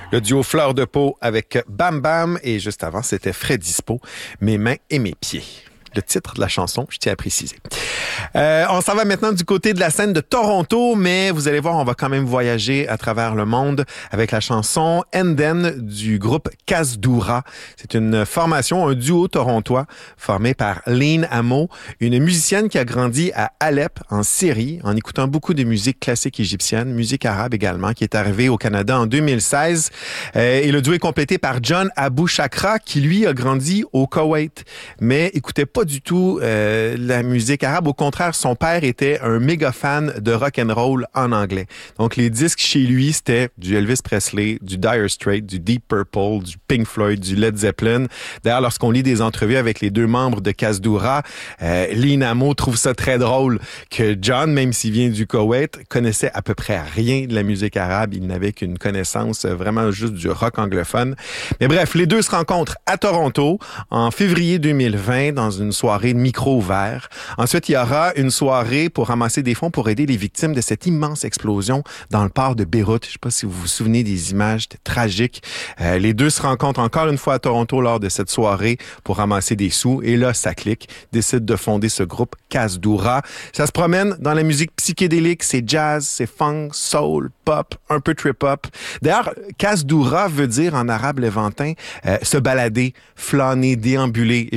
Le duo Fleur de Peau avec Bam Bam et juste avant, c'était Frais Dispo, Mes mains et mes pieds. Le titre de la chanson, je tiens à préciser. On s'en va maintenant du côté de la scène de Toronto, mais vous allez voir, on va quand même voyager à travers le monde avec la chanson Enden du groupe Kasdoura. C'est une formation, un duo torontois formé par Lynn Amo, une musicienne qui a grandi à Alep, en Syrie, en écoutant beaucoup de musique classique égyptienne, musique arabe également, qui est arrivée au Canada en 2016. Et le duo est complété par John Abou Chakra, qui lui a grandi au Koweït, mais écoutait pas du tout la musique arabe. Au contraire, son père était un méga fan de rock and roll en anglais. Donc les disques chez lui, c'était du Elvis Presley, du Dire Straits, du Deep Purple, du Pink Floyd, du Led Zeppelin. D'ailleurs, lorsqu'on lit des entrevues avec les deux membres de Kasdoura, Lynn Amo trouve ça très drôle que John, même s'il vient du Koweït, connaissait à peu près rien de la musique arabe. Il n'avait qu'une connaissance vraiment juste du rock anglophone. Mais bref, les deux se rencontrent à Toronto en février 2020 dans une soirée de micro ouvert. Ensuite, il y aura une soirée pour ramasser des fonds pour aider les victimes de cette immense explosion dans le port de Beyrouth. Je ne sais pas si vous vous souvenez des images, c'était tragique. Les deux se rencontrent encore une fois à Toronto lors de cette soirée pour ramasser des sous. Et là, ça clique. Décident de fonder ce groupe Kasdoura. Ça se promène dans la musique psychédélique. C'est jazz, c'est funk, soul, pop, un peu trip-hop. D'ailleurs, Kasdoura veut dire en arabe levantin se balader, flâner, déambuler.